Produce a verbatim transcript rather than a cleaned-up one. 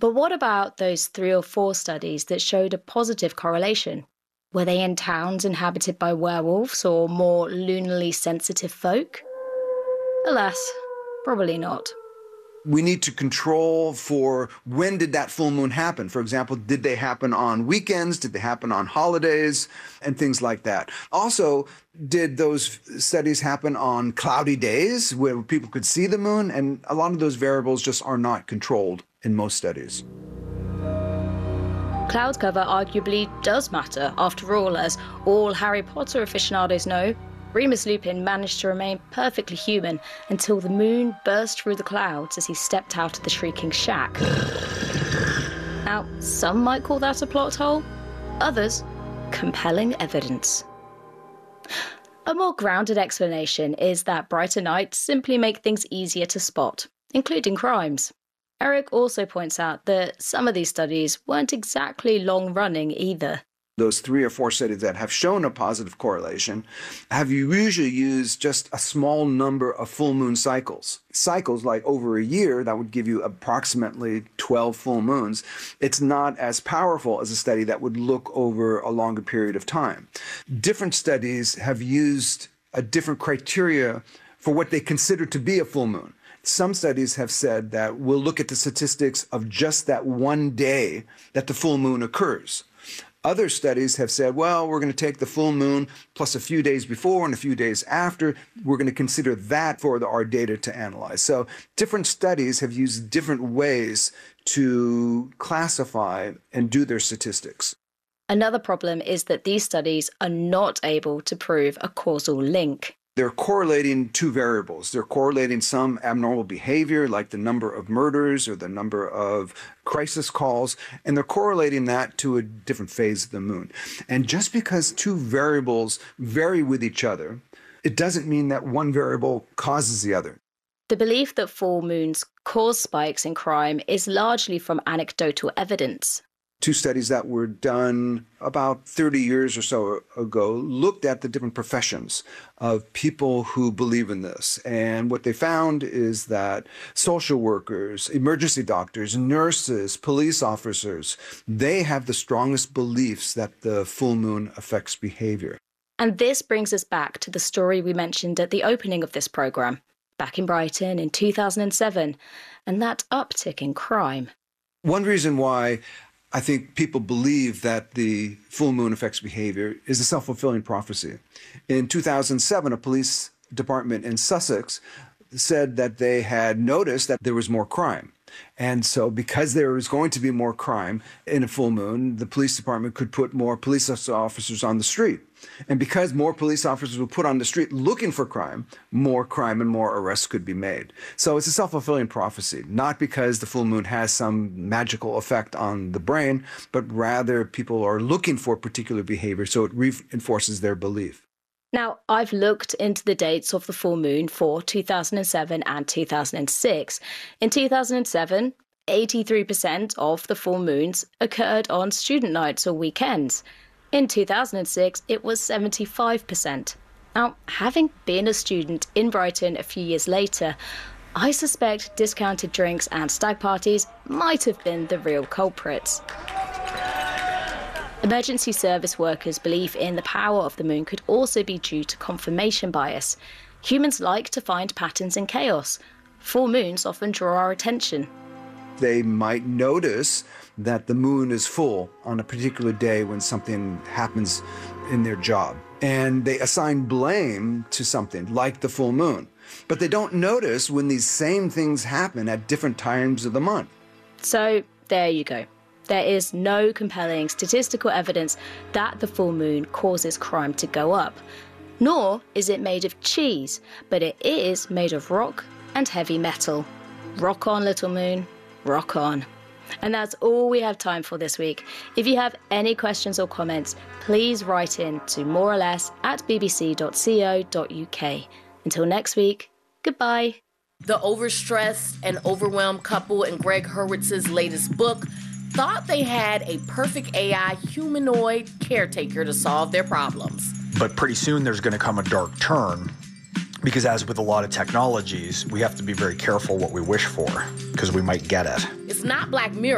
But what about those three or four studies that showed a positive correlation? Were they in towns inhabited by werewolves or more lunarly sensitive folk? Alas, probably not. We need to control for when did that full moon happen. For example, did they happen on weekends? Did they happen on holidays? And things like that. Also, did those studies happen on cloudy days where people could see the moon? And a lot of those variables just are not controlled in most studies. Cloud cover arguably does matter. After all, as all Harry Potter aficionados know, Remus Lupin managed to remain perfectly human until the moon burst through the clouds as he stepped out of the Shrieking Shack. Now, some might call that a plot hole, others, compelling evidence. A more grounded explanation is that brighter nights simply make things easier to spot, including crimes. Eric also points out that some of these studies weren't exactly long-running either. Those three or four studies that have shown a positive correlation have usually used just a small number of full moon cycles. Cycles like over a year, that would give you approximately twelve full moons. It's not as powerful as a study that would look over a longer period of time. Different studies have used a different criteria for what they consider to be a full moon. Some studies have said that we'll look at the statistics of just that one day that the full moon occurs. Other studies have said, well, we're going to take the full moon plus a few days before and a few days after. We're going to consider that for the, our data to analyze. So different studies have used different ways to classify and do their statistics. Another problem is that these studies are not able to prove a causal link. They're correlating two variables. They're correlating some abnormal behavior, like the number of murders or the number of crisis calls, and they're correlating that to a different phase of the moon. And just because two variables vary with each other, it doesn't mean that one variable causes the other. The belief that full moons cause spikes in crime is largely from anecdotal evidence. Two studies that were done about thirty years or so ago looked at the different professions of people who believe in this. And what they found is that social workers, emergency doctors, nurses, police officers, they have the strongest beliefs that the full moon affects behavior. And this brings us back to the story we mentioned at the opening of this programme, back in Brighton in two thousand seven, and that uptick in crime. One reason why I think people believe that the full moon affects behavior is a self-fulfilling prophecy. In two thousand seven, a police department in Sussex said that they had noticed that there was more crime. And so because there was going to be more crime in a full moon, the police department could put more police officers on the street. And because more police officers were put on the street looking for crime, more crime and more arrests could be made. So it's a self-fulfilling prophecy, not because the full moon has some magical effect on the brain, but rather people are looking for particular behavior, so it reinforces their belief. Now, I've looked into the dates of the full moon for two thousand seven and two thousand six. In two thousand seven, eighty-three percent of the full moons occurred on student nights or weekends. In two thousand six, it was seventy-five percent. Now, having been a student in Brighton a few years later, I suspect discounted drinks and stag parties might have been the real culprits. Emergency service workers' belief in the power of the moon could also be due to confirmation bias. Humans like to find patterns in chaos. Full moons often draw our attention. They might notice that the moon is full on a particular day when something happens in their job. And they assign blame to something like the full moon. But they don't notice when these same things happen at different times of the month. So there you go. There is no compelling statistical evidence that the full moon causes crime to go up. Nor is it made of cheese, but it is made of rock and heavy metal. Rock on, little moon. Rock on. And that's all we have time for this week. If you have any questions or comments, please write in to moreless at b b c dot co dot u k. Until next week, goodbye. The overstressed and overwhelmed couple in Greg Hurwitz's latest book thought they had a perfect A I humanoid caretaker to solve their problems. But pretty soon there's going to come a dark turn, because as with a lot of technologies, we have to be very careful what we wish for, because we might get it. It's not Black Mirror.